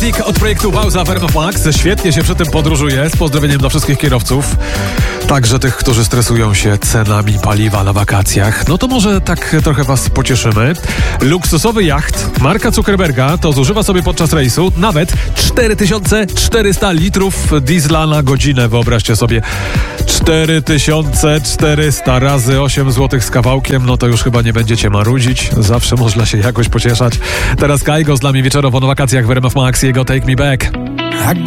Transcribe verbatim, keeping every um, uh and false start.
Dominik od projektu Pauza w R M F Max. Świetnie się przy tym podróżuje. Z pozdrowieniem dla wszystkich kierowców. Także tych, którzy stresują się cenami paliwa na wakacjach. No to może tak trochę was pocieszymy. Luksusowy jacht Marka Zuckerberga to zużywa sobie podczas rejsu nawet cztery tysiące czterysta litrów diesla na godzinę. Wyobraźcie sobie. cztery tysiące czterysta razy osiem złotych z kawałkiem. No to już chyba nie będziecie marudzić. Zawsze można się jakoś pocieszać. Teraz Kaigo z nami wieczorowo na wakacjach w R M F Max. Jego Take Me Back.